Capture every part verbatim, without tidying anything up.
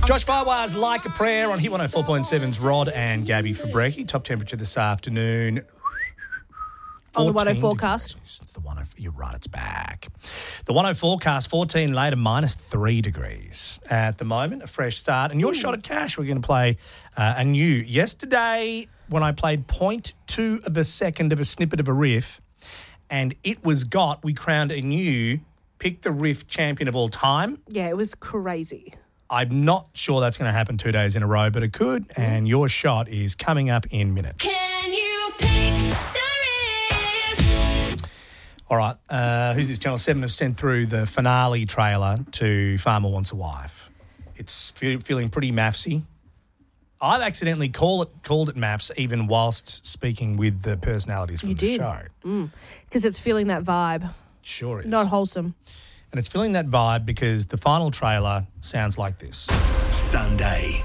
Josh Farwar's Like a Prayer on Hit one oh four point seven's Rod and Gabby for brekkie. Top temperature this afternoon. On the one oh fourteen forecast. degrees. It's the one oh, you're right, it's back. The one oh forecast, fourteen later, minus three degrees at the moment. A fresh start. And your shot at cash, we're going to play uh, a new. Yesterday, when I played point two of a second of a snippet of a riff, and it was got, we crowned a new Pick the Riff champion of all time. Yeah, it was crazy. I'm not sure that's going to happen two days in a row, but it could. And your shot is coming up in minutes. Can you pick the riff? All right. Uh, who's this? Channel seven have sent through the finale trailer to Farmer Wants a Wife. It's fe- feeling pretty mathsy. I've accidentally call it, called it maths even whilst speaking with the personalities from You the did. show. Because it's feeling that vibe. Sure is. Not wholesome. And it's feeling that vibe because the final trailer sounds like this. Sunday.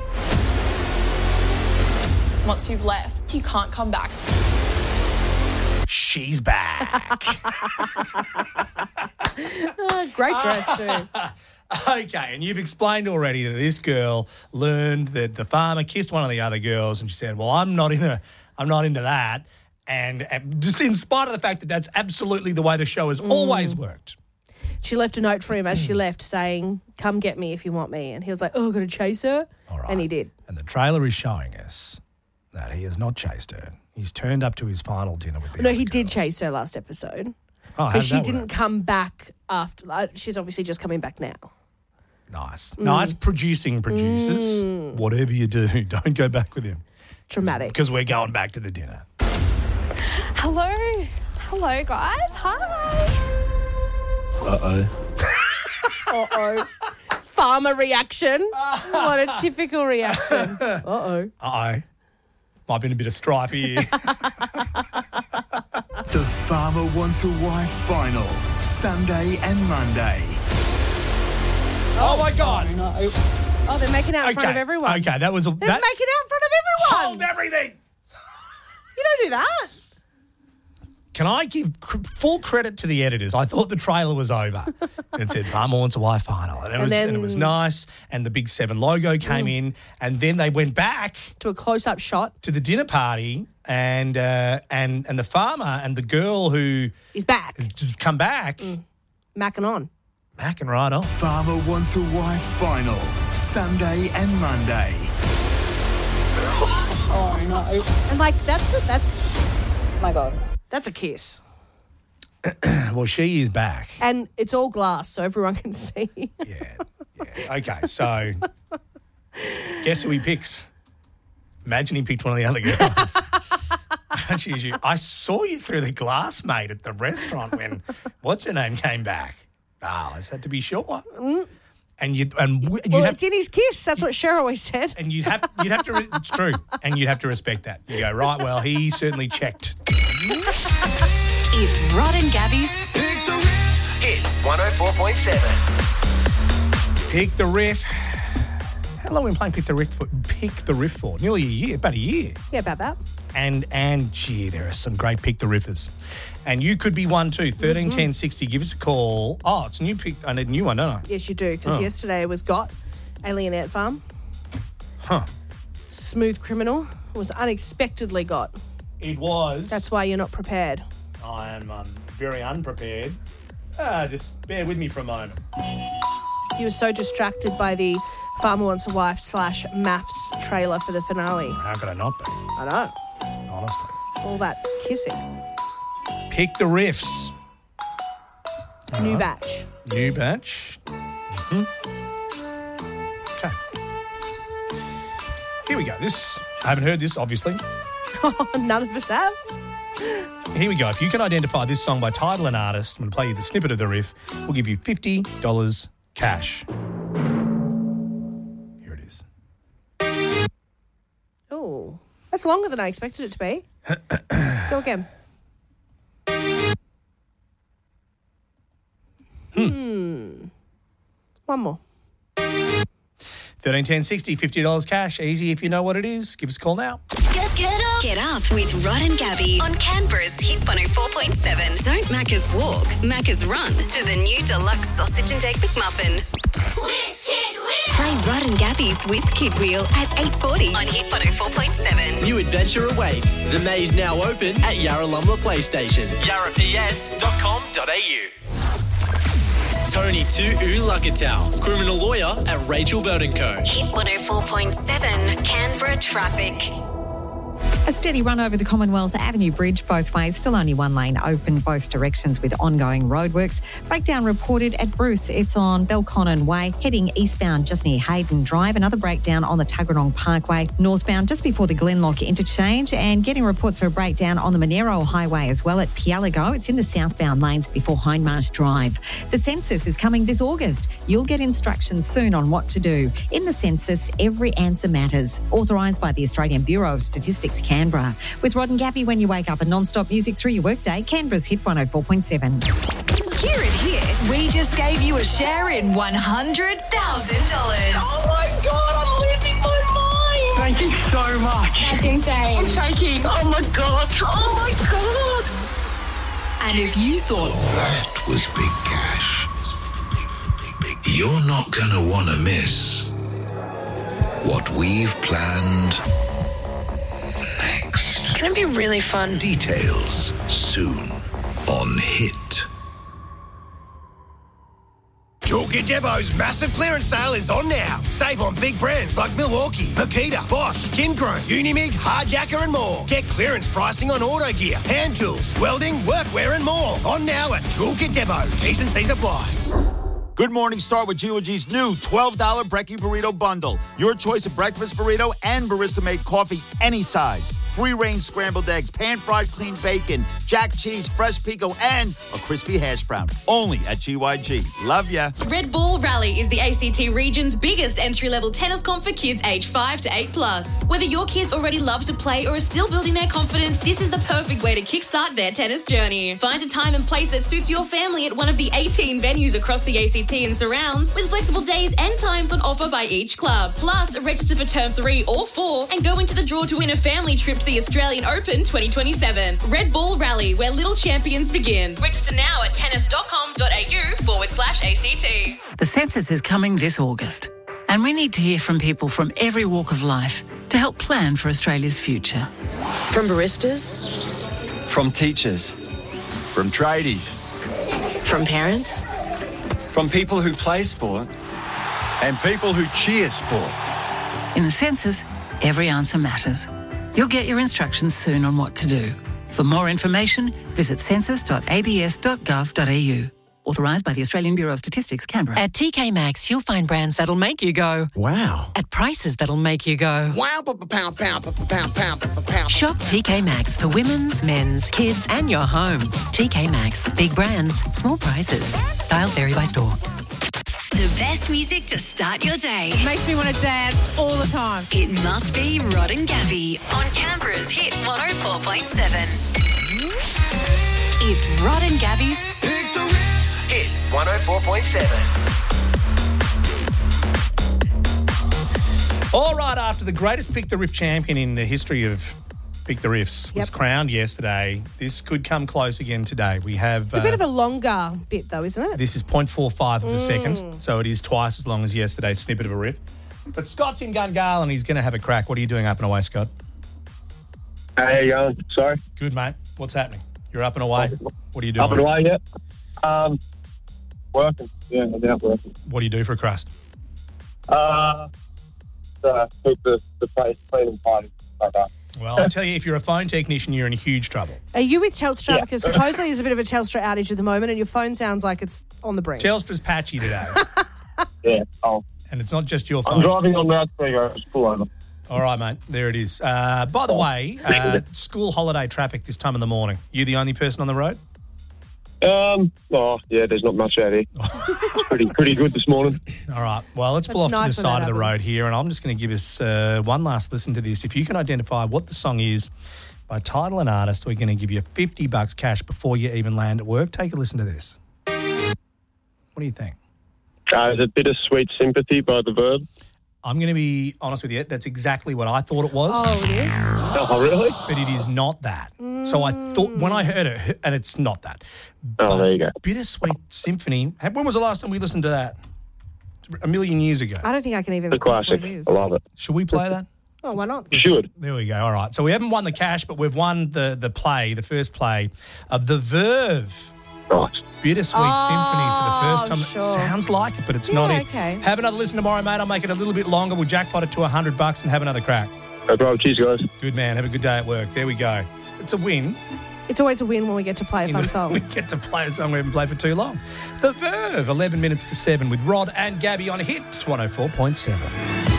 Once you've left, you can't come back. She's back. Oh, great dress too. Okay, and you've explained already that this girl learned that the farmer kissed one of the other girls, and she said, "Well, I'm not into, I'm not into that." And, and just in spite of the fact that that's absolutely the way the show has always worked. She left a note for him as she left saying, "Come get me if you want me." And he was like, "Oh, I've got to chase her." All right. And he did. And the trailer is showing us that he has not chased her. He's turned up to his final dinner with the No, other he did girls. chase her last episode. Oh, how But did she that didn't work? come back after. Like, she's obviously just coming back now. Nice. Mm. Nice producing producers. Whatever you do, don't go back with him. Dramatic. Because we're going back to the dinner. Hello. Hello, guys. Hi. Uh-oh. Uh-oh. Farmer reaction. What a typical reaction. Uh-oh. Uh-oh. Might have been a bit of strife here. The Farmer Wants a Wife final. Sunday and Monday. Oh, my God. Oh, they're making out in front of everyone. Okay, that was a... They're that, making out in front of everyone. Hold everything. You don't do that. Can I give cr- full credit to the editors? I thought the trailer was over. It said Farmer Wants a Wife final. And it, And was, then- and it was nice. And the Big Seven logo came in. And then they went back To a close-up shot. to the dinner party. And uh, and and the farmer and the girl who He's back. has just come back, Macking on. backing right off. Farmer Wants a Wife final. Sunday and Monday. And like, that's it. That's, my God. That's a kiss. Well, she is back. And it's all glass, so everyone can see. Yeah. yeah. Okay, so guess who he picks? Imagine he picked one of the other girls. Jeez, you, I saw you through the glass, mate, at the restaurant when what's her name came back. Ah, I just had to be sure. And you and w- you Well, have it's in his kiss. That's what Cher always said. and you'd have you'd have to. Re- it's true, and you'd have to respect that. You go right. Well, he certainly checked. It's Rod and Gabby's Pick the Riff. Hit one oh four point seven. Pick the riff. How long have we been playing Pick the Riff for? Pick the Riff for nearly a year, about a year. Yeah, about that. And, and gee, there are some great Pick the Riffers. And you could be one too. thirteen ten sixty, give us a call. Oh, it's a new pick. I need a new one, don't I? Yes, you do, because Oh. yesterday was Got, Alien Ant Farm. Huh. Smooth Criminal was unexpectedly Got. It was. That's why you're not prepared. I am um, very unprepared. Ah, just bear with me for a moment. You were so distracted by the Farmer Wants a Wife slash maths trailer for the finale. How could I not be? I know. Honestly. All that kissing. Pick the Riffs. New batch. New batch. Mm-hmm. Okay. Here we go. This, I haven't heard this, obviously. None of us have. Here we go. If you can identify this song by title and artist, I'm going to play you the snippet of the riff. We'll give you fifty dollars cash. Here it is. Oh, that's longer than I expected it to be. Go again. Hmm. One more. thirteen ten sixty, fifty dollars cash. Easy if you know what it is. Give us a call now. Get, get up. Get up with Rod and Gabby on Canberra's Hit one oh four point seven. Don't Macca's walk, Macca's run to the new deluxe sausage and egg McMuffin. Whiz Kid, Whiz Play Rod and Gabby's Whiz Kid Wheel at eight forty on Hit one oh four point seven. New adventure awaits. The maze now open at Yarralumla Playstation. yarra p s dot com dot a u. Tony to Ulukatau, criminal lawyer at Rachel Burton Co. Hit one oh four point seven, Canberra traffic. A steady run over the Commonwealth Avenue Bridge both ways, still only one lane open both directions with ongoing roadworks. Breakdown reported at Bruce. It's on Belconnen Way, heading eastbound just near Hayden Drive. Another breakdown on the Tuggeranong Parkway, northbound just before the Glenlock interchange, and getting reports for a breakdown on the Monero Highway as well at Pialago. It's in the southbound lanes before Hindmarsh Drive. The census is coming this August. You'll get instructions soon on what to do. In the census, every answer matters. Authorised by the Australian Bureau of Statistics, Canberra. With Rod and Gabby when you wake up and non-stop music through your workday, Canberra's Hit one oh four point seven. Here at Hit, we just gave you a share in one hundred thousand dollars. Oh my God, I'm losing my mind. Thank you so much. That's insane. I'm shaking. Oh my God. Oh my God. And if you thought that was big cash, you're not going to want to miss what we've planned next. It's going to be really fun. Details soon on Hit. Toolkit Depot's massive clearance sale is on now. Save on big brands like Milwaukee, Makita, Bosch, Kincrone, Unimig, Hardjacker and more. Get clearance pricing on auto gear, hand tools, welding, workwear and more. On now at Toolkit Depot. T's and C's apply. Good morning. Start with G O G's new twelve dollars Brekkie Burrito Bundle. Your choice of breakfast burrito and barista-made coffee, any size. Free-range scrambled eggs, pan-fried clean bacon, jack cheese, fresh pico, and a crispy hash brown. Only at G Y G. Love ya. Red Ball Rally is the A C T region's biggest entry-level tennis comp for kids aged five to eight plus. Whether your kids already love to play or are still building their confidence, this is the perfect way to kickstart their tennis journey. Find a time and place that suits your family at one of the eighteen venues across the A C T and surrounds, with flexible days and times on offer by each club. Plus, register for term three or four and go into the draw to win a family trip to the Australian Open twenty twenty-seven. Red Ball Rally, where little champions begin. Register now at tennis.com.au forward slash ACT. The census is coming this August, and we need to hear from people from every walk of life to help plan for Australia's future. From baristas, from teachers, from tradies, from parents, from people who play sport, and people who cheer sport. In the census, every answer matters. You'll get your instructions soon on what to do. For more information, visit census dot a b s dot gov dot a u. Authorised by the Australian Bureau of Statistics, Canberra. At T K Maxx, you'll find brands that'll make you go, wow. At prices that'll make you go, wow. Pound, pound, pound, pound, pound, pound. Shop T K Maxx for women's, men's, kids, and your home. T K Maxx. Big brands, small prices. Styles vary by store. The best music to start your day. Makes me want to dance all the time. It must be Rod and Gabby on Canberra's Hit one oh four point seven. It's Rod and Gabby's Hit one oh four point seven. All right, after the greatest Pick the Riff champion in the history of Pick the Riffs was Yep. crowned yesterday, this could come close again today. We have... It's a bit of a longer bit, though, isn't it? This is zero point four five of a Mm. second, so it is twice as long as yesterday's snippet of a riff. But Scott's in Gungahl and he's going to have a crack. What are you doing up and away, Scott? How you going? Sorry? Good, mate. What's happening? You're up and away. What are you doing? Up and away, yeah. Um, working. Yeah, I'm out working. What do you do for a crust? Uh, uh keep the, the place clean and tidy. Like that. Well, I tell you, if you're a phone technician, you're in huge trouble. Are you with Telstra? Yeah. Because supposedly there's a bit of a Telstra outage at the moment and your phone sounds like it's on the brink. Telstra's patchy today. Yeah. Oh. And it's not just your phone. I'm driving on loudspeaker. Just pull over. All right, mate. There it is. Uh, by the way, uh, school holiday traffic this time in the morning. You the only person on the road? Um. Oh, yeah. There's not much out here. pretty, pretty good this morning. All right. Well, let's pull That's off nice to the when side that of the road happens. here, and I'm just going to give us uh, one last listen to this. If you can identify what the song is by title and artist, we're going to give you fifty bucks cash before you even land at work. Take a listen to this. What do you think? Uh, there's a bit of Sweet Sympathy by The Verb. I'm going to be honest with you. That's exactly what I thought it was. Oh, it is? Oh, really? But it is not that. So I thought, when I heard it, and it's not that. Oh, there you go. Bittersweet Symphony. When was the last time we listened to that? a million years ago. I don't think I can even The think what classic. it is. I love it. Should we play that? Oh, why not? You should. There we go. All right. So we haven't won the cash, but we've won the the play, the first play of the Verve. Right. Bittersweet Oh, Symphony for the first time. sure. It sounds like it, but it's Yeah, not it. okay. Have another listen tomorrow, mate. I'll make it a little bit longer. We'll jackpot it to one hundred bucks and have another crack. No problem. Cheers, guys. Good man. Have a good day at work. There we go. It's a win. It's always a win when we get to play a fun song. We get to play a song we haven't played for too long. The Verve, eleven minutes to seven with Rod and Gabby on Hits one oh four point seven.